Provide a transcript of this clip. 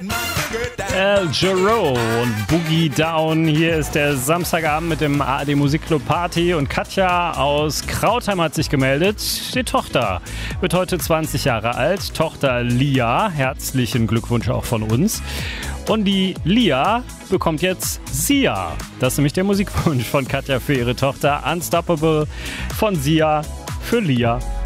El Giro und Boogie Down. Hier ist der Samstagabend mit dem ARD Musikclub Party und Katja aus Krautheim hat sich gemeldet. Die Tochter wird heute 20 Jahre alt. Tochter Lia, herzlichen Glückwunsch auch von uns. Und die Lia bekommt jetzt Sia. Das ist nämlich der Musikwunsch von Katja für ihre Tochter. Unstoppable von Sia für Lia.